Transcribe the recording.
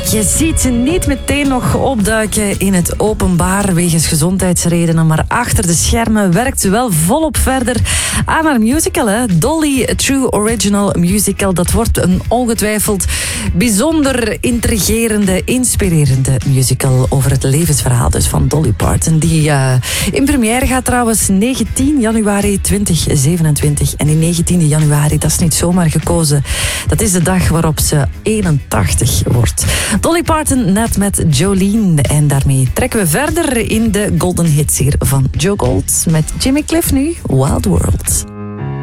Je ziet ze niet meteen nog opduiken in het openbaar wegens gezondheidsredenen, maar achter de schermen werkt ze wel volop verder aan haar musical. Hè? Dolly, a True Original Musical. Dat wordt een ongetwijfeld bijzonder intrigerende, inspirerende musical over het levensverhaal dus van Dolly Parton. Die in première gaat trouwens 19 januari 2027. En die 19 januari, dat is niet zomaar gekozen. Dat is de dag waarop ze 81 wordt. Dolly Parton net met Jolene. En daarmee trekken we verder in de golden hits hier van Joe Gold. Met Jimmy Cliff nu, Wild World.